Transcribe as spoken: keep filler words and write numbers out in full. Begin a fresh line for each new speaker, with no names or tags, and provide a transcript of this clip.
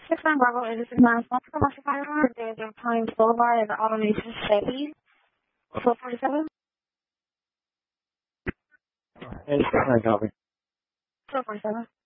six nine Bravo eighty-six nine Small Commercial Fire. There's a Pines Boulevard at the Automation Chevy. four forty-seven.
eighty-six nine copy.
four forty-seven.